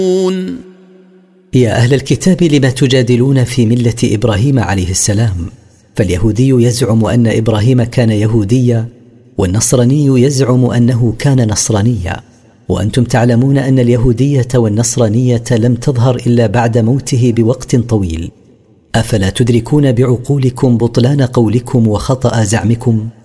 يا أهل الكتاب لم تجادلون في ملة إبراهيم عليه السلام؟ فاليهودي يزعم أن إبراهيم كان يهوديا، والنصراني يزعم أنه كان نصرانيا، وأنتم تعلمون أن اليهودية والنصرانية لم تظهر إلا بعد موته بوقت طويل. أفلا تدركون بعقولكم بطلان قولكم وخطأ زعمكم؟